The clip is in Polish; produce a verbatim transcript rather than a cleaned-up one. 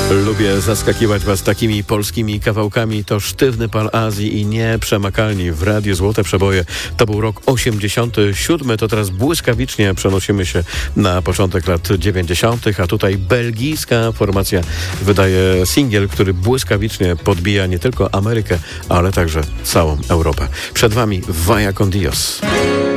Lubię zaskakiwać was takimi polskimi kawałkami. To Sztywny Pal Azji i Nieprzemakalni w Radiu Złote Przeboje. To był rok osiemdziesiąty siódmy, to teraz błyskawicznie przenosimy się na początek lat dziewięćdziesiątych, a tutaj belgijska formacja wydaje singiel, który błyskawicznie podbija nie tylko Amerykę, ale także całą Europę. Przed wami Vaya con Dios.